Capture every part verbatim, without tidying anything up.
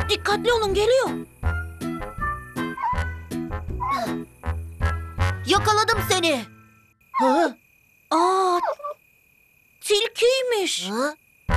Dikkatli olun, geliyor. Yakaladım seni. Ha? Aa, tilkiymiş. Ha?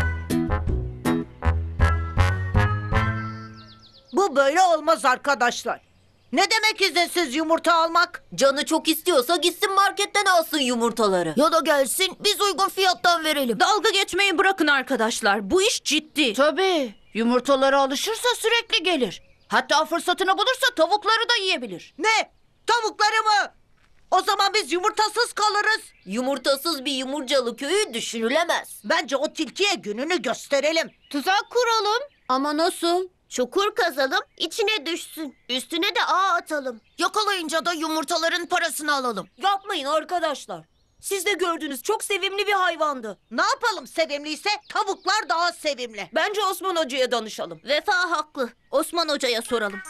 Bu böyle olmaz arkadaşlar. Ne demek izinsiz yumurta almak? Canı çok istiyorsa gitsin marketten alsın yumurtaları. Ya da gelsin biz uygun fiyattan verelim. Dalga geçmeyi bırakın arkadaşlar. Bu iş ciddi. Tabii. Yumurtalara alışırsa sürekli gelir. Hatta fırsatını bulursa tavukları da yiyebilir. Ne? Tavukları mı? O zaman biz yumurtasız kalırız. Yumurtasız bir yumurcalı köyü düşünülemez. Bence o tilkiye gününü gösterelim. Tuzak kuralım. Ama nasıl? Çukur kazalım, içine düşsün. Üstüne de ağ atalım. Yakalayınca da yumurtaların parasını alalım. Yapmayın arkadaşlar. Siz de gördünüz, çok sevimli bir hayvandı. Ne yapalım sevimliyse tavuklar daha sevimli. Bence Osman Hoca'ya danışalım. Vefa haklı. Osman Hoca'ya soralım.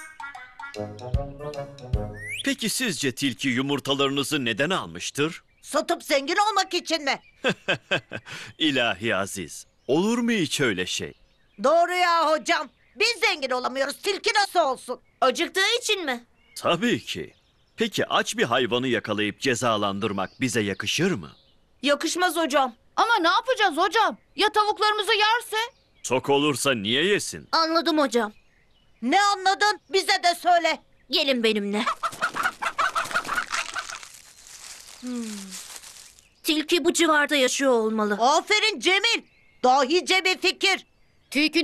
Peki sizce tilki yumurtalarınızı neden almıştır? Satıp zengin olmak için mi? İlahi Aziz, olur mu hiç öyle şey? Doğru ya hocam. Biz zengin olamıyoruz. Tilki nasıl olsun? Acıktığı için mi? Tabii ki. Peki aç bir hayvanı yakalayıp cezalandırmak bize yakışır mı? Yakışmaz hocam. Ama ne yapacağız hocam? Ya tavuklarımızı yerse? Tok olursa niye yesin? Anladım hocam. Ne anladın? Bize de söyle. Gelin benimle. Hmm. Tilki bu civarda yaşıyor olmalı. Aferin Cemil. Dahice bir fikir. Tilki